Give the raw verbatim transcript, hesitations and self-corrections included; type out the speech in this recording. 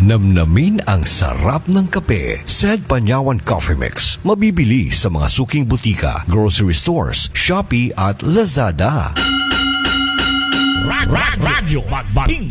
Namnamin ang sarap ng kape. Sed Panyawan Coffee Mix. Mabibili sa mga suking butika, grocery stores, Shopee at Lazada. Radyo Magbating